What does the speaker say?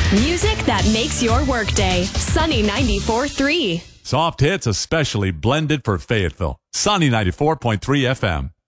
Music that makes your workday. Sunny 94.3. Soft hits especially blended for Fayetteville. Sunny 94.3 FM.